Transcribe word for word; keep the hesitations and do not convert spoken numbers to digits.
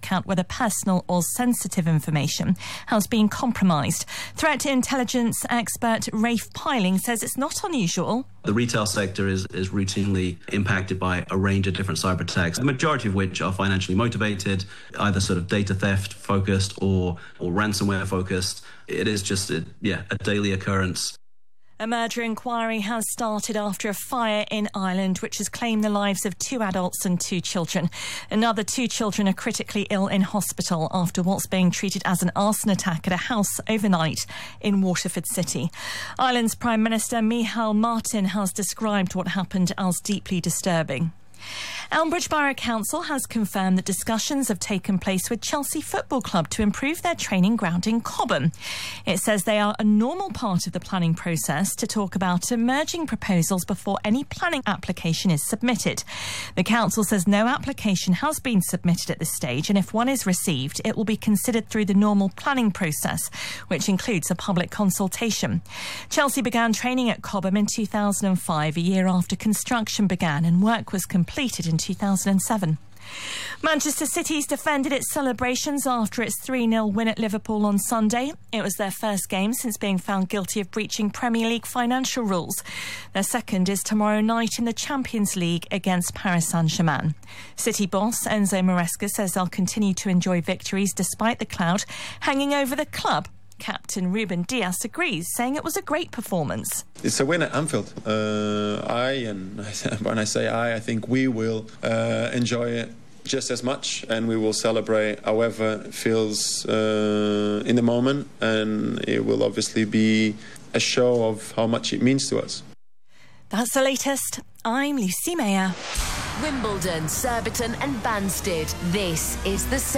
out whether personal or sensitive information has been compromised. Threat intelligence expert Rafe Piling says it's not unusual. The retail sector is, is routinely impacted by a range of different cyber attacks, the majority of which are financially motivated, either sort of data theft focused or, or ransomware focused. It is just a, yeah, a daily occurrence. A murder inquiry has started after a fire in Ireland, which has claimed the lives of two adults and two children. Another two children are critically ill in hospital after what's being treated as an arson attack at a house overnight in Waterford City. Ireland's Prime Minister Micheál Martin has described what happened as deeply disturbing. Elmbridge Borough Council has confirmed that discussions have taken place with Chelsea Football Club to improve their training ground in Cobham. It says they are a normal part of the planning process to talk about emerging proposals before any planning application is submitted. The council says no application has been submitted at this stage, and if one is received, it will be considered through the normal planning process, which includes a public consultation. Chelsea began training at Cobham in two thousand five, a year after construction began and work was completed in two thousand seven. Manchester City's defended its celebrations after its three nil win at Liverpool on Sunday. It was their first game since being found guilty of breaching Premier League financial rules. Their second is tomorrow night in the Champions League against Paris Saint-Germain. City boss Enzo Maresca says they'll continue to enjoy victories despite the cloud hanging over the club. Captain Ruben Dias agrees, saying it was a great performance. It's a win at Anfield. Uh, I, and when I say I, I think we will uh, enjoy it just as much, and we will celebrate however it feels uh, in the moment, and it will obviously be a show of how much it means to us. That's the latest. I'm Lucy Mayer. Wimbledon, Surbiton and Banstead. This is the